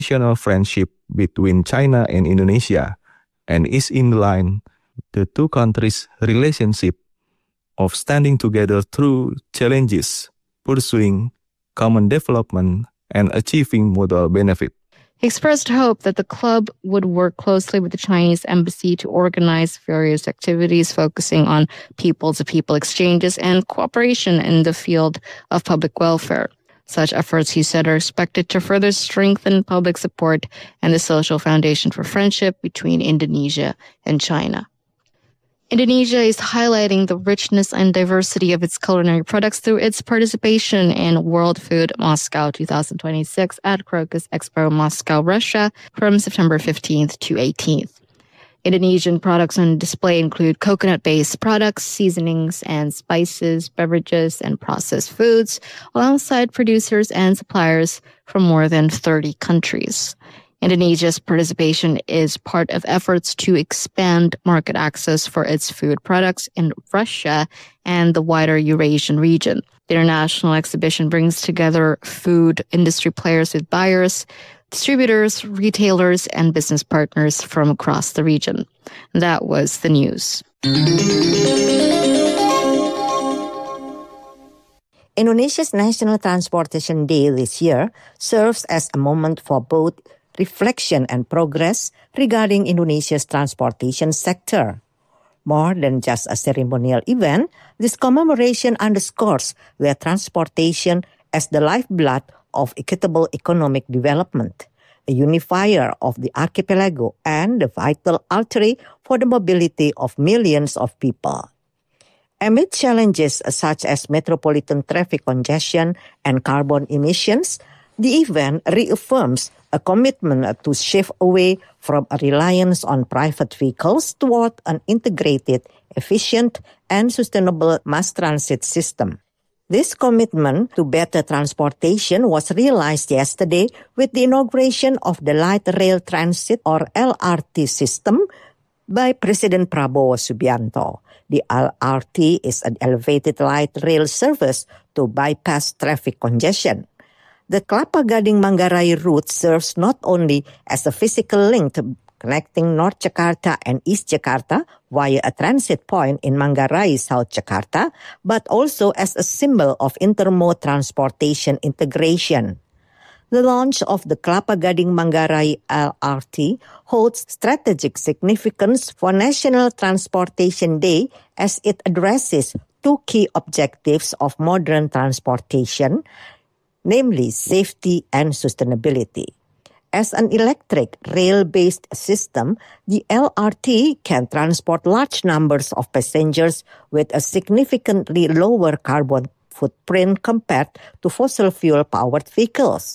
traditional friendship between China and Indonesia and is in line the two countries' relationship of standing together through challenges, pursuing common development, and achieving mutual benefit. He expressed hope that the club would work closely with the Chinese embassy to organize various activities focusing on people-to-people exchanges and cooperation in the field of public welfare. Such efforts, he said, are expected to further strengthen public support and the social foundation for friendship between Indonesia and China. Indonesia is highlighting the richness and diversity of its culinary products through its participation in World Food Moscow 2026 at Crocus Expo Moscow, Russia from September 15th to 18th. Indonesian products on display include coconut-based products, seasonings and spices, beverages, and processed foods, alongside producers and suppliers from more than 30 countries. Indonesia's participation is part of efforts to expand market access for its food products in Russia and the wider Eurasian region. The international exhibition brings together food industry players with buyers, distributors, retailers, and business partners from across the region. That was the news. Indonesia's National Transportation Day this year serves as a moment for both reflection and progress regarding Indonesia's transportation sector. More than just a ceremonial event, this commemoration underscores the transportation as the lifeblood of equitable economic development, a unifier of the archipelago and the vital artery for the mobility of millions of people. Amid challenges such as metropolitan traffic congestion and carbon emissions, the event reaffirms a commitment to shift away from a reliance on private vehicles toward an integrated, efficient, and sustainable mass transit system. This commitment to better transportation was realized yesterday with the inauguration of the Light Rail Transit or LRT system by President Prabowo Subianto. The LRT is an elevated light rail service to bypass traffic congestion. The Kelapa Gading-Manggarai route serves not only as a physical link connecting North Jakarta and East Jakarta via a transit point in Manggarai, South Jakarta, but also as a symbol of intermode transportation integration. The launch of the Kelapa Gading-Manggarai LRT holds strategic significance for National Transportation Day as it addresses two key objectives of modern transportation, namely safety and sustainability. As an electric rail-based system, the LRT can transport large numbers of passengers with a significantly lower carbon footprint compared to fossil fuel-powered vehicles.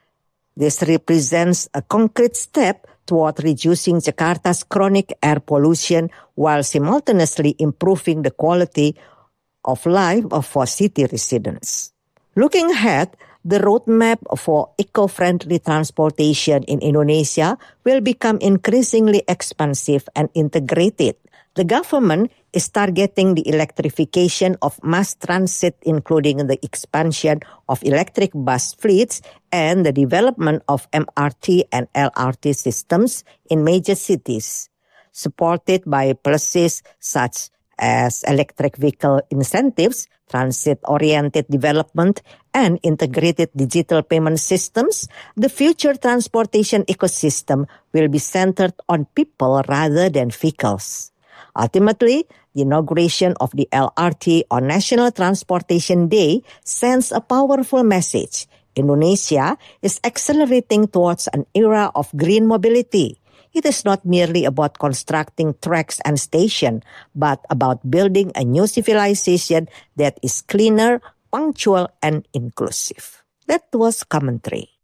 This represents a concrete step toward reducing Jakarta's chronic air pollution while simultaneously improving the quality of life for city residents. Looking ahead, the roadmap for eco-friendly transportation in Indonesia will become increasingly expansive and integrated. The government is targeting the electrification of mass transit, including the expansion of electric bus fleets and the development of MRT and LRT systems in major cities, supported by policies such as electric vehicle incentives, transit-oriented development, and integrated digital payment systems. The future transportation ecosystem will be centered on people rather than vehicles. Ultimately, the inauguration of the LRT on National Transportation Day sends a powerful message. Indonesia is accelerating towards an era of green mobility. It is not merely about constructing tracks and stations, but about building a new civilization that is cleaner, punctual, and inclusive. That was commentary.